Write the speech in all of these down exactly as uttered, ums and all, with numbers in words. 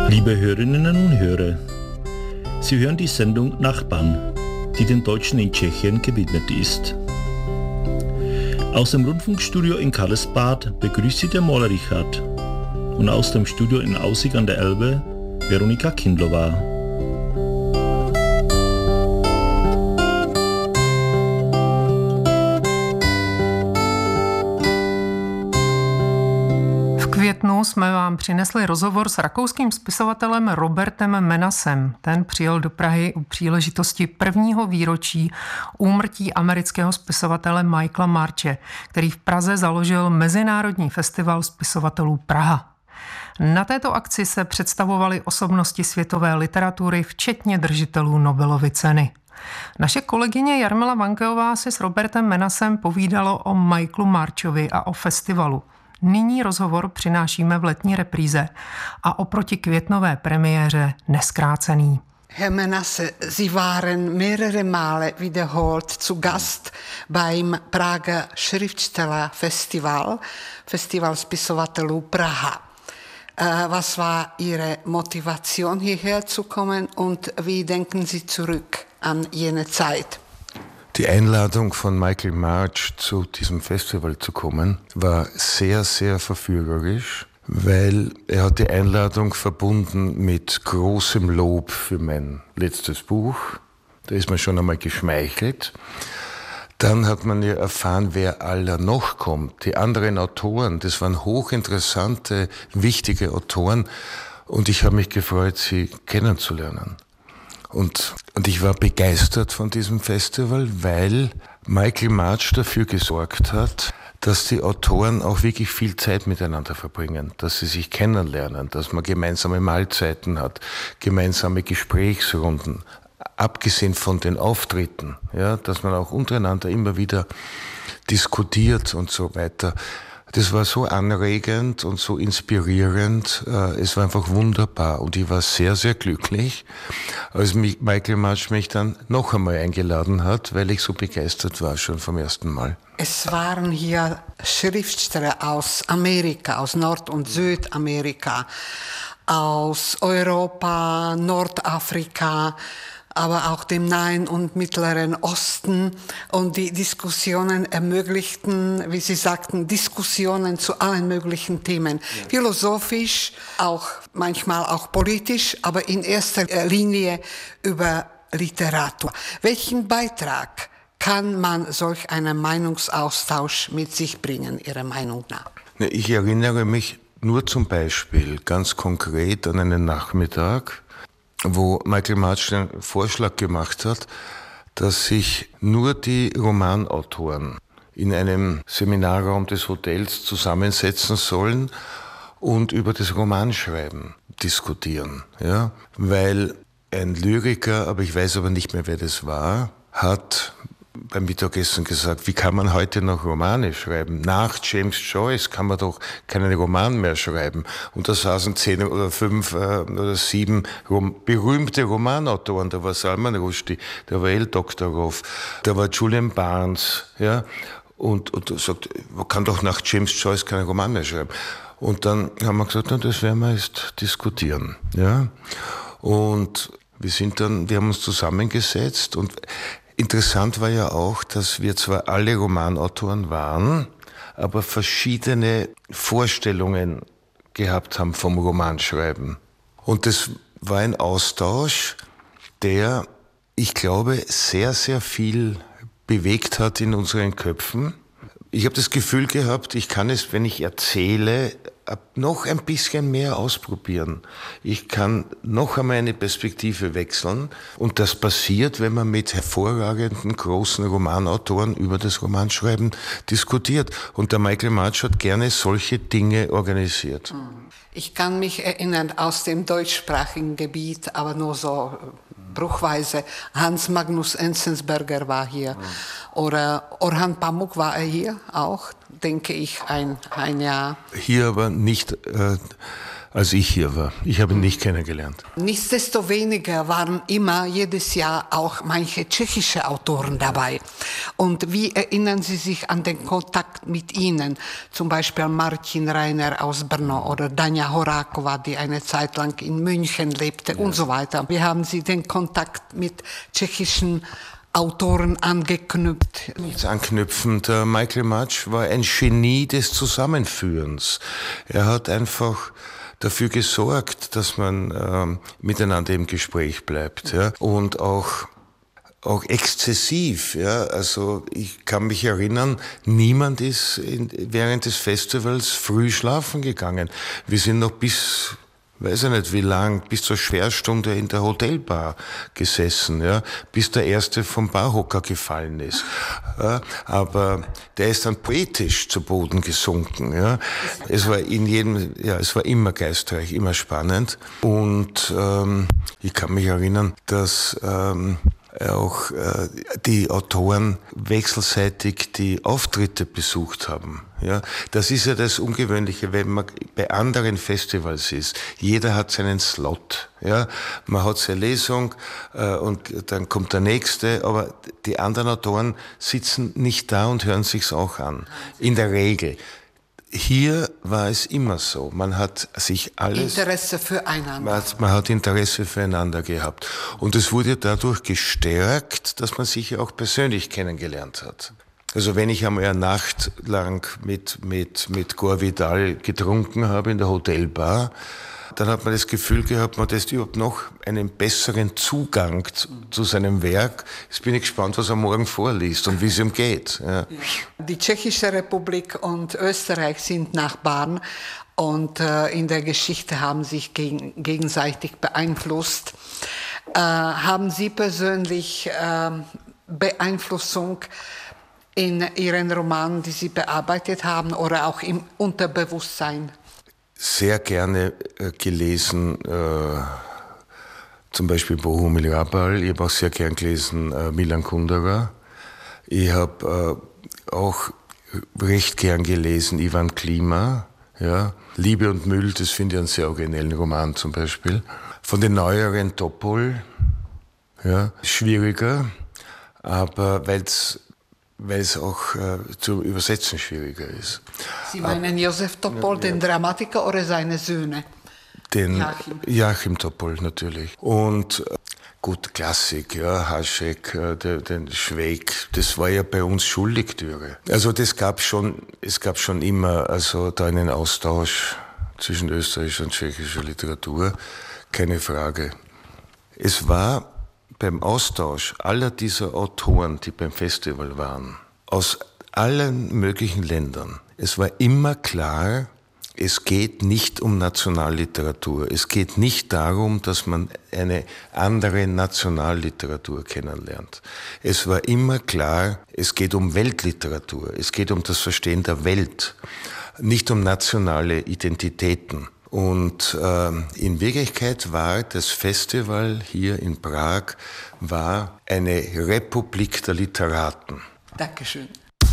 Liebe Hörerinnen und Hörer, Sie hören die Sendung Nachbarn, die den Deutschen in Tschechien gewidmet ist. Aus dem Rundfunkstudio in Karlsbad begrüßt Sie der Maler Richard und aus dem Studio in Aussig an der Elbe Veronika Kindlova. V květnu jsme vám přinesli rozhovor s rakouským spisovatelem Robertem Menasem. Ten přijel do Prahy u příležitosti prvního výročí úmrtí amerického spisovatele Michaela Marche, který v Praze založil Mezinárodní festival spisovatelů Praha. Na této akci se představovaly osobnosti světové literatury, včetně držitelů Nobelovy ceny. Naše kolegyně Jarmila Vankeová si s Robertem Menasem povídalo o Michaelu Marchovi a o festivalu. Nyní rozhovor přinášíme v letní repríze a oproti květnové premiéře neskrácený. Herr Menasse, Sie waren mehrere Male wiederholt zu Gast beim Prager Schriftstellerfestival, Festival spisovatelů Praha. Was war Ihre Motivation, hierher zu kommen und wie denken Sie zurück an jene Zeit? Die Einladung von Michael March zu diesem Festival zu kommen, war sehr, sehr verführerisch, weil er hat die Einladung verbunden mit großem Lob für mein letztes Buch. Da ist man schon einmal geschmeichelt. Dann hat man ja erfahren, wer aller noch kommt. Die anderen Autoren, das waren hochinteressante, wichtige Autoren und ich habe mich gefreut, sie kennenzulernen. Und, und ich war begeistert von diesem Festival, weil Michael March dafür gesorgt hat, dass die Autoren auch wirklich viel Zeit miteinander verbringen, dass sie sich kennenlernen, dass man gemeinsame Mahlzeiten hat, gemeinsame Gesprächsrunden, abgesehen von den Auftritten, ja, dass man auch untereinander immer wieder diskutiert und so weiter. Das war so anregend und so inspirierend. Es war einfach wunderbar und ich war sehr, sehr glücklich, als mich Michael March mich dann noch einmal eingeladen hat, weil ich so begeistert war schon vom ersten Mal. Es waren hier Schriftsteller aus Amerika, aus Nord- und Südamerika, aus Europa, Nordafrika, aber auch dem Nahen und Mittleren Osten. Und die Diskussionen ermöglichten, wie Sie sagten, Diskussionen zu allen möglichen Themen. Ja. Philosophisch, auch manchmal auch politisch, aber in erster Linie über Literatur. Welchen Beitrag kann man solch einen Meinungsaustausch mit sich bringen, Ihrer Meinung nach? Ich erinnere mich nur zum Beispiel ganz konkret an einen Nachmittag, wo Michael March den Vorschlag gemacht hat, dass sich nur die Romanautoren in einem Seminarraum des Hotels zusammensetzen sollen und über das Romanschreiben diskutieren. Ja? Weil ein Lyriker, aber ich weiß aber nicht mehr, wer das war, hat beim Mittagessen gesagt, wie kann man heute noch Romane schreiben? Nach James Joyce kann man doch keinen Roman mehr schreiben. Und da saßen zehn oder fünf äh, oder sieben Rom- berühmte Romanautoren. Da war Salman Rushdie, da war El Doktorov, da war Julian Barnes. Ja? Und, und er sagt, man kann doch nach James Joyce keinen Roman mehr schreiben. Und dann haben wir gesagt, na, das werden wir jetzt diskutieren. Ja? Und wir sind dann, wir haben uns zusammengesetzt und interessant war ja auch, dass wir zwar alle Romanautoren waren, aber verschiedene Vorstellungen gehabt haben vom Romanschreiben. Und das war ein Austausch, der, ich glaube, sehr, sehr viel bewegt hat in unseren Köpfen. Ich habe das Gefühl gehabt, ich kann es, wenn ich erzähle, noch ein bisschen mehr ausprobieren. Ich kann noch einmal eine Perspektive wechseln. Und das passiert, wenn man mit hervorragenden, großen Romanautoren über das Romanschreiben diskutiert. Und der Michael March hat gerne solche Dinge organisiert. Ich kann mich erinnern aus dem deutschsprachigen Gebiet, aber nur so bruchweise. Hans Magnus Enzensberger war hier. Mhm. Oder Orhan Pamuk war er hier auch, denke ich, ein, ein Jahr. Hier aber nicht, äh, als ich hier war. Ich habe ihn nicht kennengelernt. Nichtsdestoweniger waren immer jedes Jahr auch manche tschechische Autoren dabei. Und wie erinnern Sie sich an den Kontakt mit ihnen? Zum Beispiel Martin Reiner aus Brno oder Danja Horáková, die eine Zeit lang in München lebte, ja, und so weiter. Wie haben Sie den Kontakt mit tschechischen Autoren angeknüpft? Nichts anknüpfen. Der Michael Matsch war ein Genie des Zusammenführens. Er hat einfach dafür gesorgt, dass man ähm, miteinander im Gespräch bleibt, ja, und auch auch exzessiv, ja. Also ich kann mich erinnern, niemand ist in, während des Festivals früh schlafen gegangen. Wir sind noch bis, weiß ich nicht wie lang, bis zur Sperrstunde in der Hotelbar gesessen, ja, bis der erste vom Barhocker gefallen ist. Ja, aber der ist dann poetisch zu Boden gesunken, ja. Es war in jedem, ja, es war immer geistreich, immer spannend. Und ähm, ich kann mich erinnern, dass ähm, auch äh, die Autoren wechselseitig die Auftritte besucht haben. Ja, das ist ja das Ungewöhnliche, wenn man bei anderen Festivals ist. Jeder hat seinen Slot. Ja, man hat seine Lesung äh, und dann kommt der nächste, aber die anderen Autoren sitzen nicht da und hören sich's auch an. In der Regel. Hier war es immer so. Man hat sich alles... Interesse füreinander. Man hat, man hat Interesse füreinander gehabt. Und es wurde dadurch gestärkt, dass man sich ja auch persönlich kennengelernt hat. Also wenn ich einmal eine Nacht lang mit, mit, mit Gore Vidal getrunken habe in der Hotelbar, dann hat man das Gefühl gehabt, man hat überhaupt noch einen besseren Zugang zu, zu seinem Werk. Jetzt bin ich gespannt, was er morgen vorliest und wie es ihm geht. Ja. Die Tschechische Republik und Österreich sind Nachbarn und äh, in der Geschichte haben sich gegen, gegenseitig beeinflusst. Äh, haben Sie persönlich äh, Beeinflussung in Ihren Romanen, die Sie bearbeitet haben, oder auch im Unterbewusstsein? Sehr gerne äh, gelesen, äh, zum Beispiel Bohumil Hrabal. Ich habe auch sehr gern gelesen äh, Milan Kundera. Ich habe äh, auch recht gern gelesen Ivan Klima. Ja. Liebe und Müll, das finde ich einen sehr originellen Roman zum Beispiel. Von den neueren Topol, ja, schwieriger, aber weil es weil es auch äh, zu übersetzen schwieriger ist. Sie meinen Josef Topol, ja, den Dramatiker, oder seine Söhne? Den Joachim, Joachim Topol natürlich. Und äh, gut, Klassik, ja, Hašek, äh, der, den Schweig, das war ja bei uns Schullektüre. Also das gab schon, es gab schon immer, also da einen Austausch zwischen österreichischer und tschechischer Literatur, keine Frage. Es war beim Austausch aller dieser Autoren, die beim Festival waren, aus allen möglichen Ländern, es war immer klar, es geht nicht um Nationalliteratur. Es geht nicht darum, dass man eine andere Nationalliteratur kennenlernt. Es war immer klar, es geht um Weltliteratur. Es geht um das Verstehen der Welt, nicht um nationale Identitäten. Und äh, in Wirklichkeit war das Festival hier in Prag war eine Republik der Literaten. Dankeschön.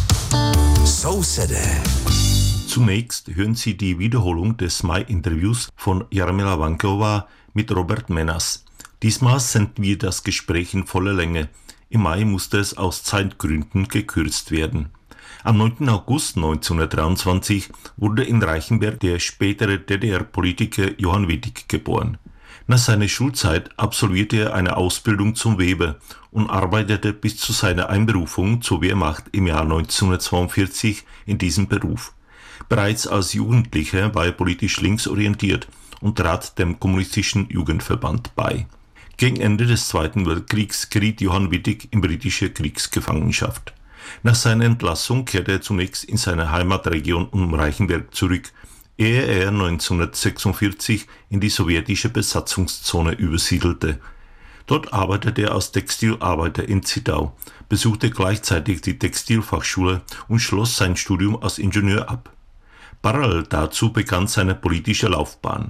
So said Zunächst hören Sie die Wiederholung des Mai-Interviews von Jarmila Vanková mit Robert Menas. Diesmal senden wir das Gespräch in voller Länge. Im Mai musste es aus Zeitgründen gekürzt werden. Am neunten August neunzehnhundertdreiundzwanzig wurde in Reichenberg der spätere D D R-Politiker Johann Wittig geboren. Nach seiner Schulzeit absolvierte er eine Ausbildung zum Weber und arbeitete bis zu seiner Einberufung zur Wehrmacht im Jahr neunzehnhundertzweiundvierzig in diesem Beruf. Bereits als Jugendlicher war er politisch linksorientiert und trat dem kommunistischen Jugendverband bei. Gegen Ende des Zweiten Weltkriegs geriet Johann Wittig in britische Kriegsgefangenschaft. Nach seiner Entlassung kehrte er zunächst in seine Heimatregion um Reichenberg zurück, ehe er neunzehnhundertsechsundvierzig in die sowjetische Besatzungszone übersiedelte. Dort arbeitete er als Textilarbeiter in Zittau, besuchte gleichzeitig die Textilfachschule und schloss sein Studium als Ingenieur ab. Parallel dazu begann seine politische Laufbahn.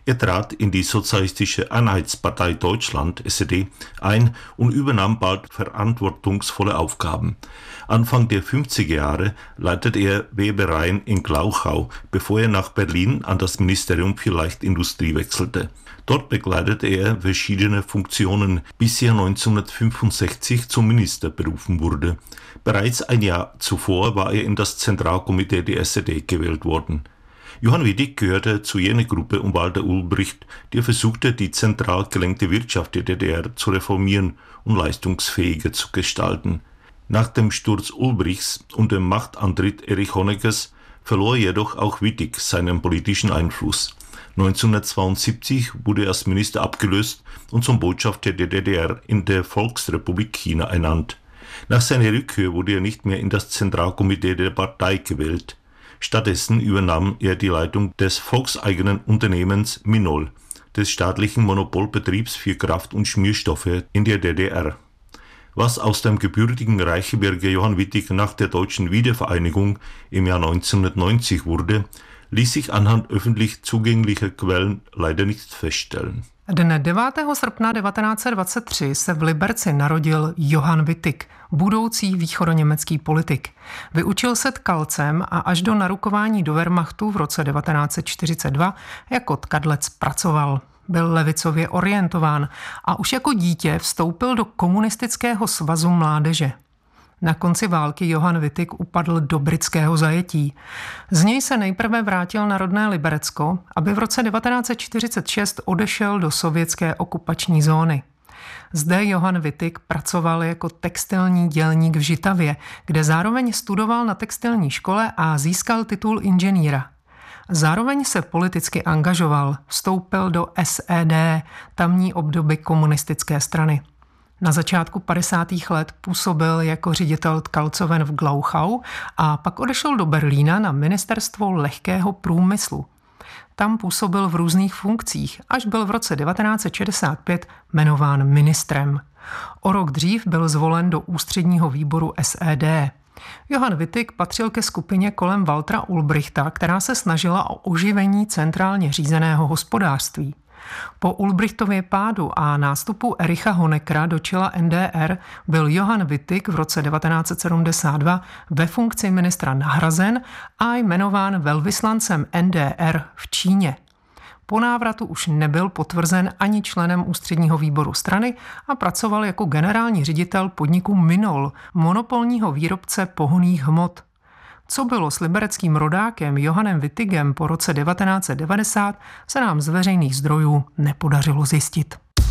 Er trat in die Sozialistische Einheitspartei Deutschland, S E D, ein und übernahm bald verantwortungsvolle Aufgaben. Anfang der fünfziger Jahre leitete er Webereien in Glauchau, bevor er nach Berlin an das Ministerium für Leichtindustrie wechselte. Dort bekleidete er verschiedene Funktionen, bis er neunzehnhundertfünfundsechzig zum Minister berufen wurde. Bereits ein Jahr zuvor war er in das Zentralkomitee der S E D gewählt worden. Johann Wittig gehörte zu jener Gruppe um Walter Ulbricht, der versuchte, die zentral gelenkte Wirtschaft der D D R zu reformieren und leistungsfähiger zu gestalten. Nach dem Sturz Ulbrichts und dem Machtantritt Erich Honeckers verlor jedoch auch Wittig seinen politischen Einfluss. neunzehnhundertzweiundsiebzig wurde er als Minister abgelöst und zum Botschafter der D D R in der Volksrepublik China ernannt. Nach seiner Rückkehr wurde er nicht mehr in das Zentralkomitee der Partei gewählt. Stattdessen übernahm er die Leitung des volkseigenen Unternehmens Minol, des staatlichen Monopolbetriebs für Kraft- und Schmierstoffe in der D D R. Was aus dem gebürtigen Reichsbürger Johann Wittig nach der deutschen Wiedervereinigung im Jahr neunzehnhundertneunzig wurde, ließ sich anhand öffentlich zugänglicher Quellen leider nicht feststellen. Dne devátého srpna devatenáct set dvacet tři se v Liberci narodil Johann Wittig, budoucí východoněmecký politik. Vyučil se tkalcem a až do narukování do Wehrmachtu v roce devatenáct set čtyřicet dva jako tkadlec pracoval. Byl levicově orientován a už jako dítě vstoupil do komunistického svazu mládeže. Na konci války Johann Wittig upadl do britského zajetí. Z něj se nejprve vrátil na rodné Liberecko, aby v roce devatenáct set čtyřicet šest odešel do sovětské okupační zóny. Zde Johann Wittig pracoval jako textilní dělník v Žitavě, kde zároveň studoval na textilní škole a získal titul inženýra. Zároveň se politicky angažoval, vstoupil do S E D, tamní obdoby komunistické strany. Na začátku padesátých let působil jako ředitel tkalcoven v Glauchau a pak odešel do Berlína na ministerstvo lehkého průmyslu. Tam působil v různých funkcích, až byl v roce devatenáct set šedesát pět jmenován ministrem. O rok dřív byl zvolen do ústředního výboru S E D. Johann Wittig patřil ke skupině kolem Waltera Ulbrichta, která se snažila o oživení centrálně řízeného hospodářství. Po Ulbrichtově pádu a nástupu Ericha Honeckera do čela N D R byl Johann Wittig v roce devatenáct set sedmdesát dva ve funkci ministra nahrazen a jmenován velvyslancem N D R v Číně. Po návratu už nebyl potvrzen ani členem ústředního výboru strany a pracoval jako generální ředitel podniku Minol, monopolního výrobce pohonných hmot. Co bylo s libereckým rodákem Johannem Wittigem po roce devatenáct set devadesát, se nám z veřejných zdrojů nepodařilo zjistit.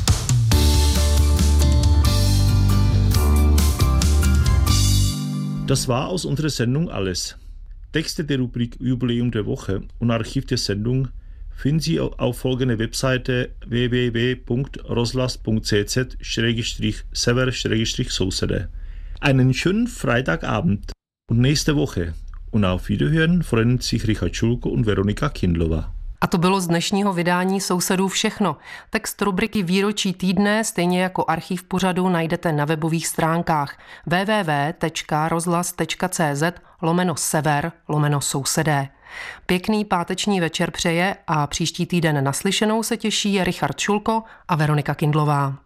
Das war aus unserer Sendung alles. Texte der Rubrik Jubiläum der Woche und Archiv der Sendung finden Sie auf folgender Webseite w w w punkt roslas punkt c z slash sever slash sousede. Einen schönen Freitagabend und nächste Woche. Und auf Wiederhören freuen sich Richard Schulko und Veronika Kindlová. A to bylo z dnešního vydání Sousedů všechno. Text rubriky Výročí týdne, stejně jako archiv pořadu, najdete na webových stránkách w w w tečka rozhlas tečka c z lomeno sever lomeno sousedé. Pěkný páteční večer přeje a příští týden naslyšenou se těší Richard Šulko a Veronika Kindlová.